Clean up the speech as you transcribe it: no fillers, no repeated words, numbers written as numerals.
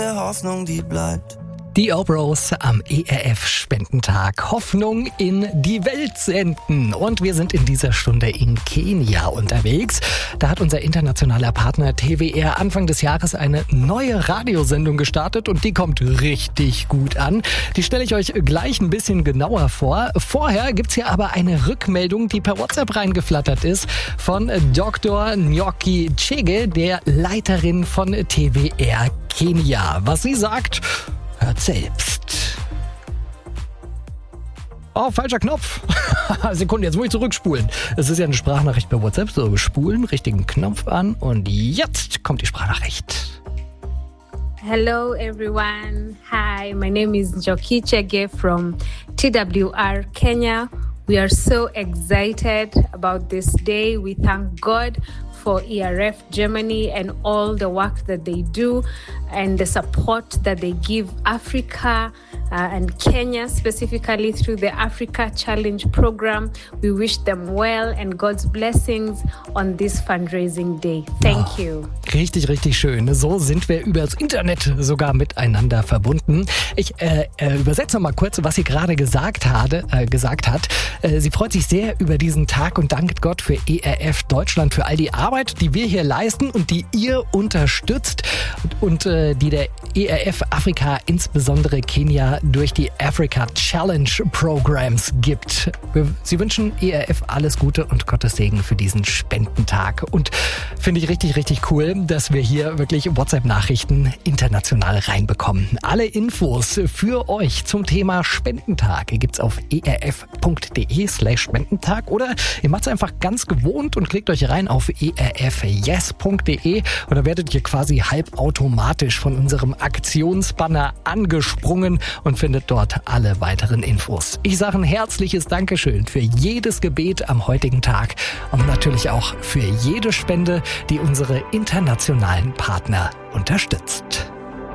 Hoffnung, die bleibt. Die Obros am ERF-Spendentag. Hoffnung in die Welt senden. Und wir sind in dieser Stunde in Kenia unterwegs. Da hat unser internationaler Partner TWR Anfang des Jahres eine neue Radiosendung gestartet und die kommt richtig gut an. Die stelle ich euch gleich ein bisschen genauer vor. Vorher gibt's hier aber eine Rückmeldung, die per WhatsApp reingeflattert ist von Dr. Nyoki Chege, der Leiterin von TWR Kenia. Was sie sagt, hört selbst. Oh, falscher Knopf. Sekunde, jetzt muss ich zurückspulen. Es ist ja eine Sprachnachricht bei WhatsApp. So, spulen, richtigen Knopf an und jetzt kommt die Sprachnachricht. Hello everyone. Hi, my name is Nyoki Chege from TWR Kenya. We are so excited about this day. We thank God for ERF Germany and all the work that they do and the support that they give Africa and Kenya specifically through the Africa Challenge program. We wish them well and God's blessings on this fundraising day. Thank you. Richtig, richtig schön. So sind wir übers Internet sogar miteinander verbunden. Ich übersetze noch mal kurz, was sie gerade gesagt hat. Sie freut sich sehr über diesen Tag und dankt Gott für ERF Deutschland, für all die Arbeit, die wir hier leisten und die ihr unterstützt und die der ERF Afrika, insbesondere Kenia, durch die Africa Challenge Programs gibt. Sie wünschen ERF alles Gute und Gottes Segen für diesen Spendentag. Und finde ich richtig, richtig cool, dass wir hier wirklich WhatsApp-Nachrichten international reinbekommen. Alle Infos für euch zum Thema Spendentag gibt's auf erf.de/Spendentag oder ihr macht es einfach ganz gewohnt und klickt euch rein auf erfyes.de und da werdet ihr quasi halbautomatisch von unserem Aktionsbanner angesprungen und findet dort alle weiteren Infos. Ich sage ein herzliches Dankeschön für jedes Gebet am heutigen Tag und natürlich auch für jede Spende, die unsere internationalen Partner unterstützt.